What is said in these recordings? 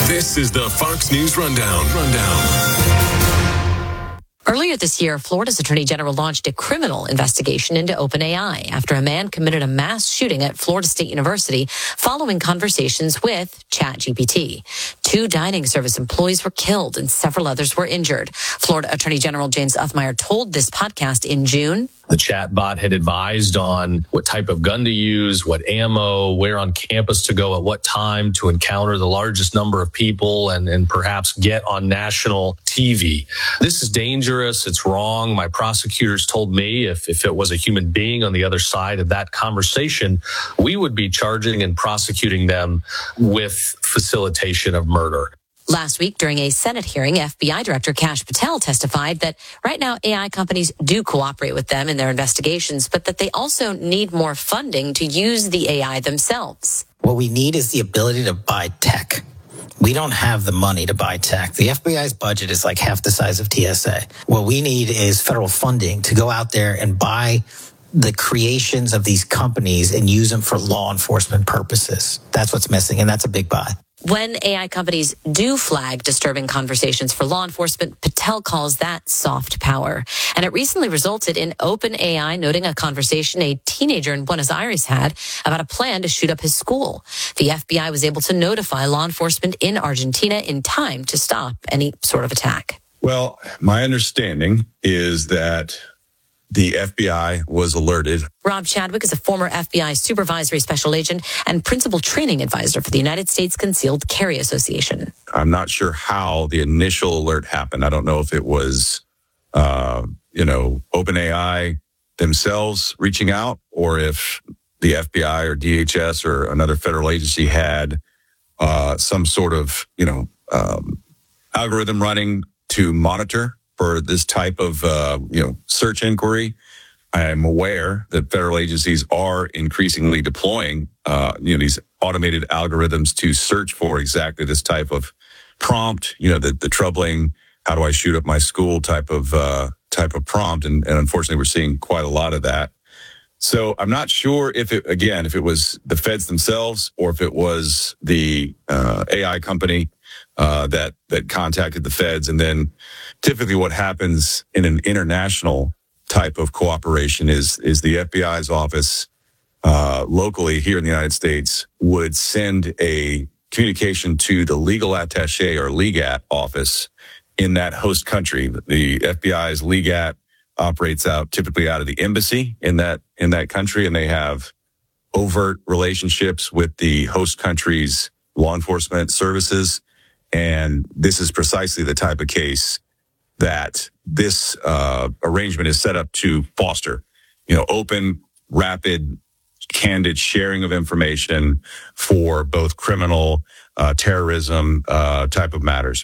This is the Fox News Rundown. Earlier this year, Florida's Attorney General launched a criminal investigation into OpenAI after a man committed a mass shooting at Florida State University following conversations with ChatGPT. 2 dining service employees were killed and several others were injured. Florida Attorney General James Uthmeier told this podcast in June. The chatbot had advised on what type of gun to use, what ammo, where on campus to go at what time to encounter the largest number of people and perhaps get on national TV. This is dangerous. It's wrong. My prosecutors told me if it was a human being on the other side of that conversation, we would be charging and prosecuting them with facilitation of murder. Last week, during a Senate hearing, FBI Director Kash Patel testified that right now AI companies do cooperate with them in their investigations, but that they also need more funding to use the AI themselves. What we need is the ability to buy tech. We don't have the money to buy tech. The FBI's budget is like half the size of TSA. What we need is federal funding to go out there and buy the creations of these companies and use them for law enforcement purposes. That's what's missing, and that's a big buy. When AI companies do flag disturbing conversations for law enforcement, Patel calls that soft power. And it recently resulted in OpenAI noting a conversation a teenager in Buenos Aires had about a plan to shoot up his school. The FBI was able to notify law enforcement in Argentina in time to stop any sort of attack. Well, my understanding is that the FBI was alerted. Rob Chadwick is a former FBI supervisory special agent and principal training advisor for the United States Concealed Carry Association. I'm not sure how the initial alert happened. I don't know if it was, OpenAI themselves reaching out, or if the FBI or DHS or another federal agency had some sort of, algorithm running to monitor for this type of, search inquiry. I am aware that federal agencies are increasingly deploying, these automated algorithms to search for exactly this type of prompt, the troubling, how do I shoot up my school type of prompt. And unfortunately, we're seeing quite a lot of that. So I'm not sure if it was the feds themselves or if it was the AI company that contacted the feds. And then typically what happens in an international type of cooperation is the FBI's office locally here in the United States would send a communication to the legal attaché or legat office in that host country. The FBI's legat operates typically out of the embassy in that country, and they have overt relationships with the host country's law enforcement services. And this is precisely the type of case that this arrangement is set up to foster, open, rapid, candid sharing of information for both criminal, terrorism type of matters.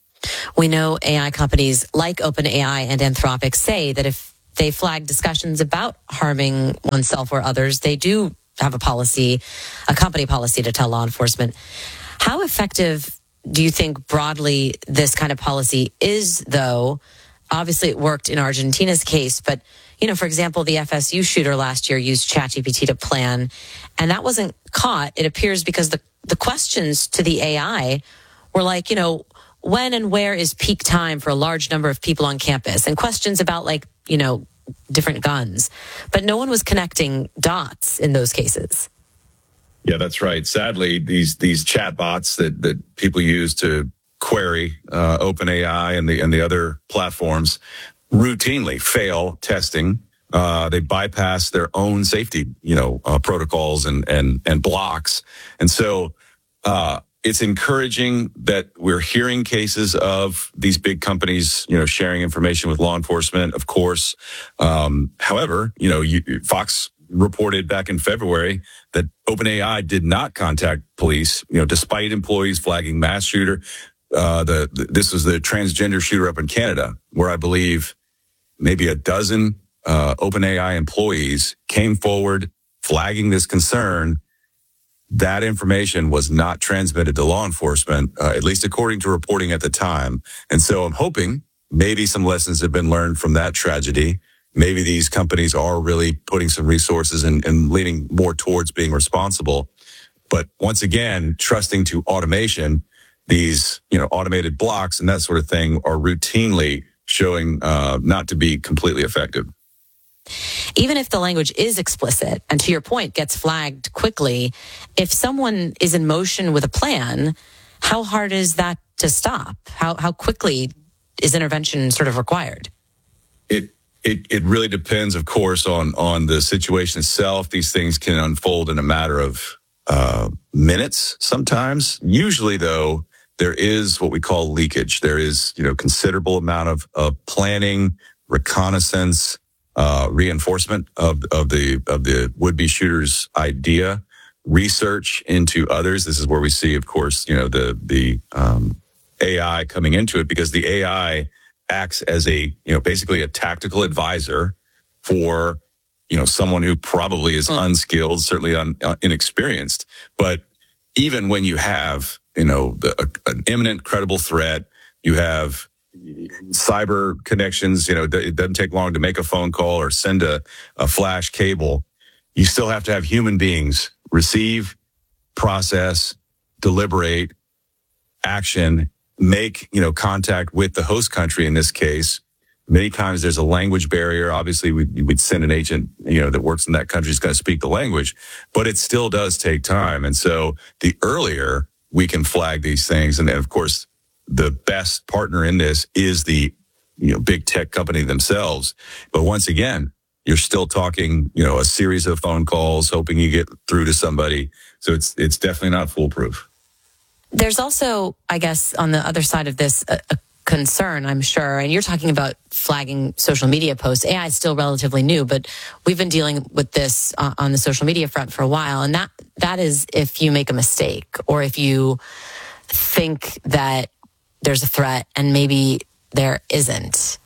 We know AI companies like OpenAI and Anthropic say that if they flag discussions about harming oneself or others, they do have a company policy to tell law enforcement. How effective do you think broadly this kind of policy is, though? Obviously, it worked in Argentina's case, but, for example, the FSU shooter last year used ChatGPT to plan, and that wasn't caught, it appears, because the questions to the AI were like, when and where is peak time for a large number of people on campus? And questions about, different guns. But no one was connecting dots in those cases. Yeah, that's right. Sadly, these chat bots that people use to query OpenAI and the other platforms routinely fail testing. They bypass their own safety, protocols and blocks. And so it's encouraging that we're hearing cases of these big companies, sharing information with law enforcement, of course. However, Fox reported back in February that OpenAI did not contact police, despite employees flagging mass shooter. This was the transgender shooter up in Canada, where I believe maybe a dozen OpenAI employees came forward flagging this concern. That information was not transmitted to law enforcement, at least according to reporting at the time. And so I'm hoping maybe some lessons have been learned from that tragedy. Maybe these companies are really putting some resources and leaning more towards being responsible. But once again, trusting to automation these, automated blocks and that sort of thing are routinely showing not to be completely effective. Even if the language is explicit and, to your point, gets flagged quickly, if someone is in motion with a plan, how hard is that to stop? How quickly is intervention sort of required? It really depends, of course, on the situation itself. These things can unfold in a matter of minutes sometimes. Usually, though, there is what we call leakage. There is, considerable amount of planning, reconnaissance, reinforcement of the would-be shooter's idea, research into others. This is where we see, of course, the AI coming into it, because the AI acts as basically a tactical advisor for, someone who probably is unskilled, certainly inexperienced. But even when you have, an imminent credible threat, you have cyber connections, it doesn't take long to make a phone call or send a flash cable. You still have to have human beings receive, process, deliberate, action, make, contact with the host country in this case. Many times there's a language barrier. Obviously, we'd send an agent, that works in that country is going to speak the language, but it still does take time. And so the earlier we can flag these things, and then, of course, the best partner in this is the, big tech company themselves. But once again, you're still talking, a series of phone calls, hoping you get through to somebody. So it's definitely not foolproof. There's also, I guess, on the other side of this, a concern, I'm sure, and you're talking about flagging social media posts. AI is still relatively new, but we've been dealing with this on the social media front for a while. And that is if you make a mistake, or if you think that there's a threat and maybe there isn't.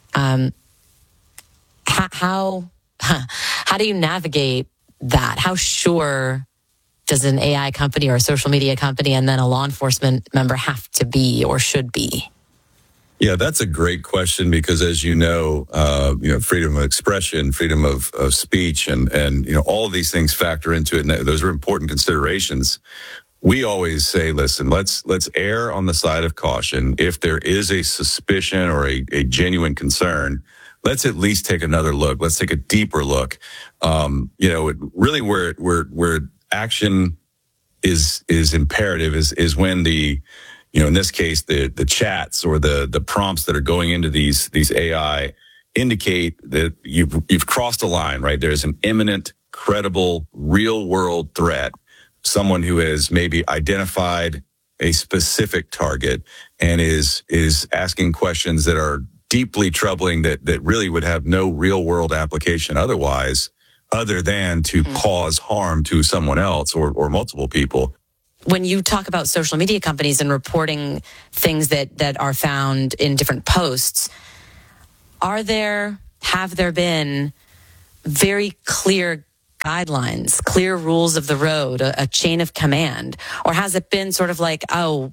How do you navigate that? How sure does an AI company or a social media company and then a law enforcement member have to be or should be? Yeah, that's a great question, because as you know, freedom of expression, freedom of speech, and all of these things factor into it. And those are important considerations. We always say, listen, let's err on the side of caution. If there is a suspicion or a genuine concern, let's at least take another look. Let's take a deeper look. Really where action is imperative is when in this case, the chats or the prompts that are going into these AI indicate that you've crossed a line, right? There's an imminent, credible, real world threat. Someone who has maybe identified a specific target and is asking questions that are deeply troubling, that really would have no real world application otherwise, other than to cause harm to someone else or multiple people. When you talk about social media companies and reporting things that are found in different posts, have there been very clear guidelines, clear rules of the road, a chain of command? Or has it been sort of like,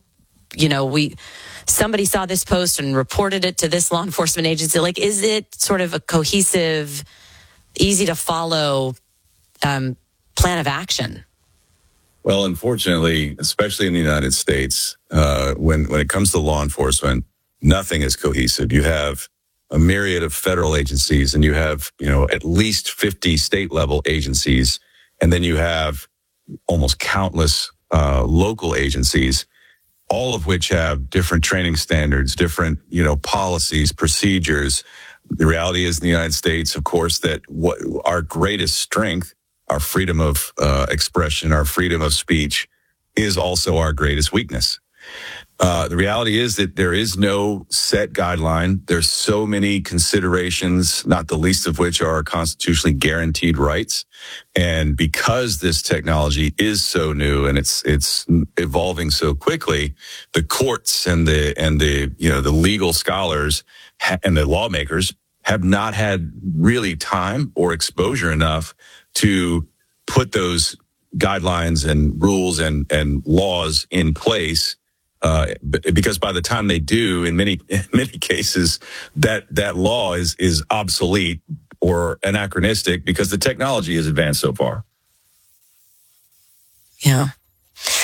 somebody saw this post and reported it to this law enforcement agency? Like, is it sort of a cohesive, easy to follow plan of action? Well, unfortunately, especially in the United States, when it comes to law enforcement, nothing is cohesive. You have a myriad of federal agencies, and you have, at least 50 state level agencies. And then you have almost countless local agencies, all of which have different training standards, different, policies, procedures. The reality is in the United States, of course, that what our greatest strength, our freedom of expression, our freedom of speech, is also our greatest weakness. The reality is that there is no set guideline. There's so many considerations, not the least of which are our constitutionally guaranteed rights. And because this technology is so new and it's evolving so quickly, the courts and the legal scholars and the lawmakers have not had really time or exposure enough to put those guidelines and rules and laws in place. Because by the time they do, in many cases, that law is obsolete or anachronistic because the technology has advanced so far. Yeah.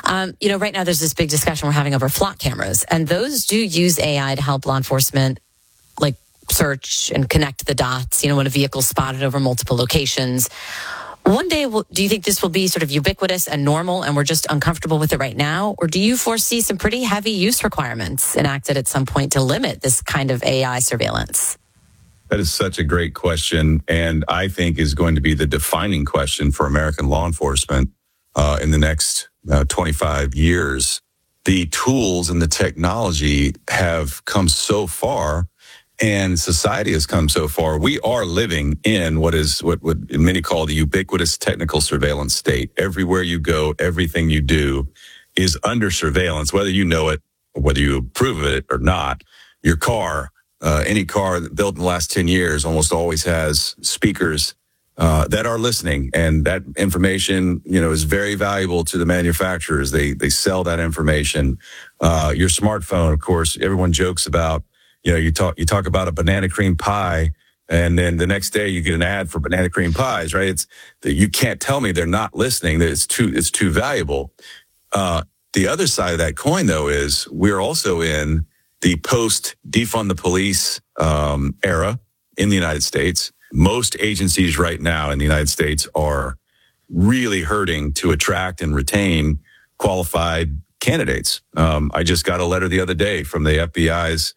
Right now there's this big discussion we're having over flock cameras, and those do use AI to help law enforcement, like search and connect the dots, when a vehicle's spotted over multiple locations. One day, do you think this will be sort of ubiquitous and normal, and we're just uncomfortable with it right now? Or do you foresee some pretty heavy use requirements enacted at some point to limit this kind of AI surveillance? That is such a great question, and I think is going to be the defining question for American law enforcement in the next 25 years. The tools and the technology have come so far, and society has come so far. We are living in what many call the ubiquitous technical surveillance state. Everywhere you go, everything you do is under surveillance, whether you know it, or whether you approve of it or not. Your car, any car built in the last 10 years almost always has speakers that are listening, and that information, is very valuable to the manufacturers. They sell that information. Your smartphone, of course, everyone jokes about. You talk about a banana cream pie, and then the next day you get an ad for banana cream pies, right? It's that you can't tell me they're not listening. That it's too valuable. The other side of that coin, though, is we're also in the post defund the police era in the United States. Most agencies right now in the United States are really hurting to attract and retain qualified candidates. I just got a letter the other day from the FBI's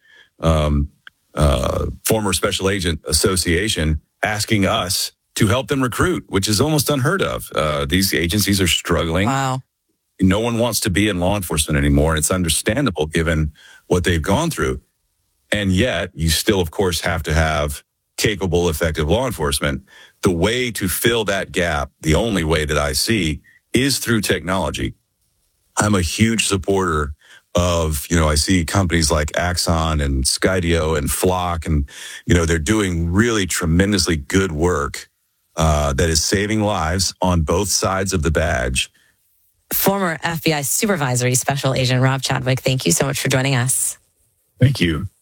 former Special Agent Association asking us to help them recruit, which is almost unheard of. These agencies are struggling. Wow. No one wants to be in law enforcement anymore, and it's understandable given what they've gone through. And yet, you still, of course, have to have capable, effective law enforcement. The way to fill that gap, the only way that I see, is through technology. I'm a huge supporter of, I see companies like Axon and Skydio and Flock, and, they're doing really tremendously good work that is saving lives on both sides of the badge. Former FBI Supervisory Special Agent Rob Chadwick, thank you so much for joining us. Thank you.